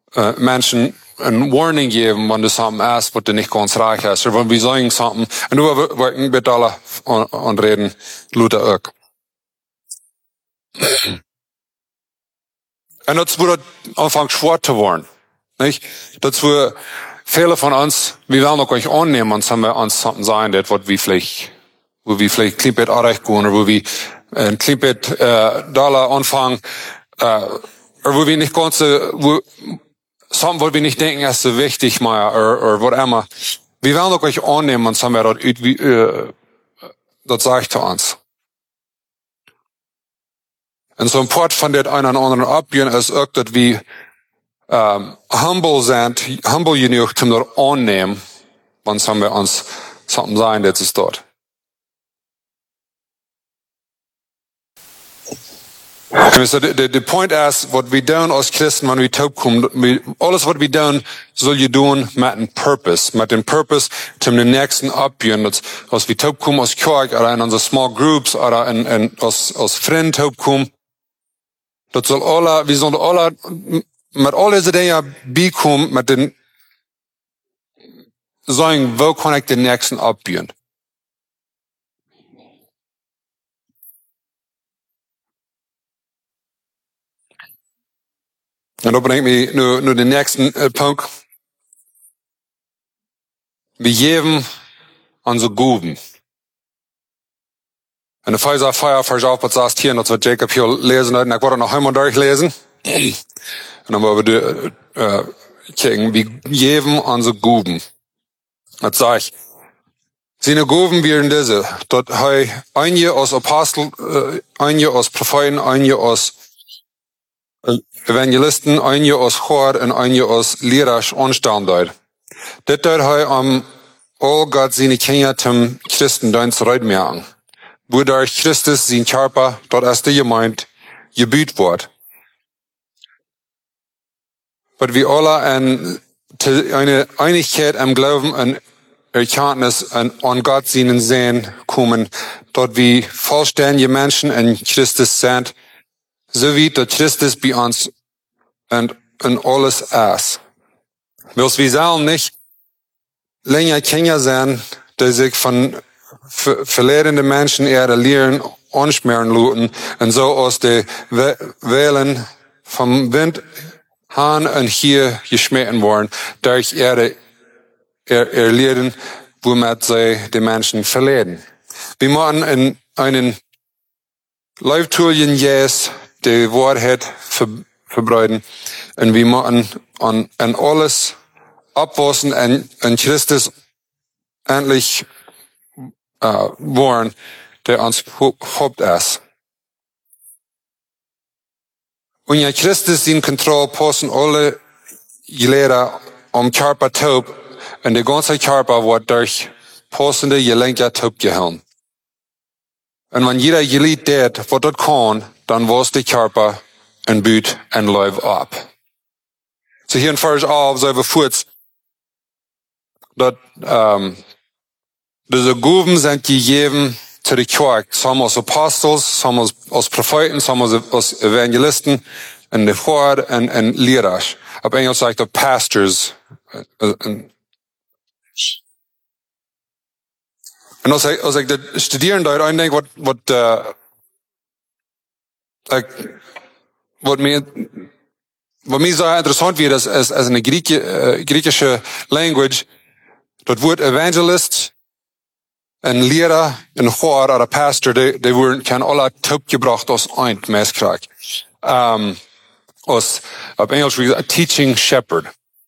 Menschen ein Warning geben, wenn du something hast, was du nicht ganz reich hast. Oder wenn wir sagen something, und du wirken mit alle und reden, Luther auch. Und das wird anfangen schwer zu werden. Nicht? Das wird viele von uns, wir werden auch euch annehmen, und haben wir uns something sein, das wird wie vielleicht, wo wir vielleicht ein bisschen anrecht gehen, oder wo wir ein bisschen Dollar anfangen, oder wo wir nicht ganz, something, wo wir nicht denken, ist so wichtig, oder was immer. Wir werden auch euch annehmen, und haben wir das sagt zu uns. Und so ein Part von der einen oder anderen abgehen, ist auch, dass wir humble sind, humble genug, zum das annehmen, dann haben wir uns something sein, das ist dort. So the point is, what we tun als Christen, wenn wir taub kommen, alles was wir tun, soll je tun mit einem Purpose, mit dem Purpose, zum den nächsten abgehen, als wir taub kommen als Kirche, oder in unsere Small Groups, oder als Freund taub kommen, das soll alle, wir sollen alle, mit all diese Dinge bekommen, mit den, sagen, wo kann ich den nächsten abgehen? Und da bringt mich nur den nächsten Punkt. Wir geben unsere Guben. Und der Pfizer Feier verschaut, was sagst hier, und das wird Jacob hier lesen, und ich wollte noch einmal durchlesen. Und dann wollen wir gucken, wir geben unsere Guben. Das sag ich. Seine Guben wären diese. Dort hei einige aus Apostel, einige aus Propheten, einige aus Evangelisten, einige aus Chor und einige aus Lehrer anstellen dort. Das dort hei all Gott seine Kinder zum Christendein zurückmerken. Wodurch Christus sein Körper, dort ist die Gemeinde, gebüht wird. Weil wir alle eine Einigkeit im Glauben und Erkenntnis an Gott seinen Sehen kommen, dort wie vollständige Menschen in Christus sind, so wie der Christus bei uns und alles ist. Wir sollen nicht länger Kinder sein, die sich von verlehrenden Menschen ihre Lehren anschmieren lassen und so aus den Wellen vom Wind Han und hier geschmitten worden durch ihre Lehren, womit sie die Menschen verlehren. Wir machen in einen Leibtulien Jes die Wahrheit verbreiten und wir machen an alles abwaschen und Christus endlich worden, der uns Haupt ist. Und ja, Christus in Kontrolle passen alle Lehrer Körper taub und der ganze Körper wird durch passende Gelenke taub gehalten. Und wenn jeder Glied tät, was das kann, dann was der Körper und büt und läuft ab. So hier in Vers 11, so wir kurz, dass diese Gaben sind gegeben zu der Kirche. Some als Apostel, some als Propheten, some als Evangelisten, und der Chor und Lehrer. Auf Englisch sagt er Pastors. Und als ich das studieren da, ich denke, was mir so interessant wird, ist eine griechische Language, das Wort Evangelist, ein Lehrer, ein Chor oder Pastor, die wurden kann alle taub gebracht aus ein Messkrieg. Auf Englisch wie a teaching shepherd.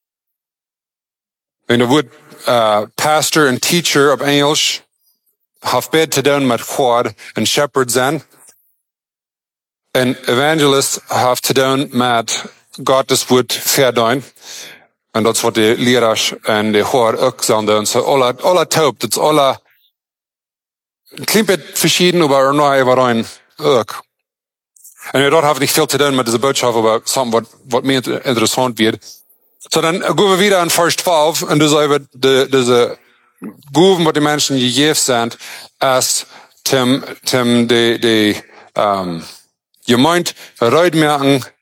Wenn der Wort Pastor und Teacher auf Englisch hat beide zu tun mit Chor und Shepherd sein. Ein Evangelist hat zu tun mit Gottes Wort verdeutlichen. Und das wird die Lehrer und die Chor auch sagen. Und so alle taub, das alle klingt verschieden, aber neu war ein auch. Und dort habe ich nicht viel zu tun mit dieser Botschaft, aber was mir interessant wird. So, dann gehen wir wieder an Vers 12, und das über diese Guben, was die Menschen gegeben sind, als die Gemeinde Reutmerken